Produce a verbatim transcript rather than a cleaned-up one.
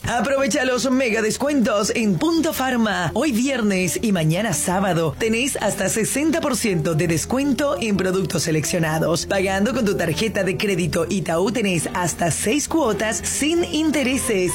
Aprovecha los mega descuentos en Punto Farma. Hoy viernes y mañana sábado tenés hasta sesenta por ciento de descuento en productos seleccionados. Pagando con tu tarjeta de crédito Itaú tenés hasta seis cuotas sin intereses.